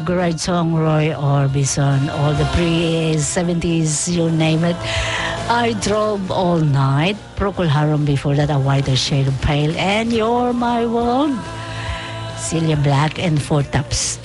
great song, Roy Orbison, all the pre-70s, you name it. I Drove All Night, Procol Harum before that, A Whiter Shade of Pale, and You're My World, Celia Black and Four Tops.